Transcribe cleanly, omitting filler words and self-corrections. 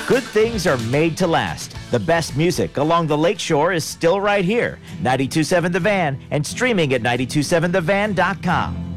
Good things are made to last. The best music along the lakeshore is still right here. 92.7 The Van and streaming at 927thevan.com.